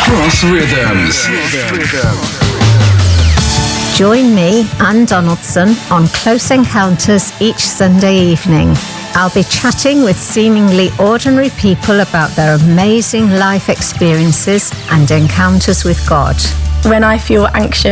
Cross Rhythms. Join me, Anne Donaldson, on Close Encounters each Sunday evening. I'll be chatting with seemingly ordinary people about their amazing life experiences and encounters with God. When I feel anxious,